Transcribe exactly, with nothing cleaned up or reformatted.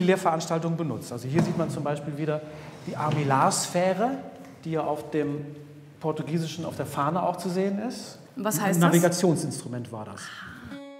Lehrveranstaltungen benutzt. Also hier sieht man zum Beispiel wieder die Armillarsphäre, die ja auf dem Portugiesischen auf der Fahne auch zu sehen ist. Was heißt Ein Navigationsinstrument war das. das?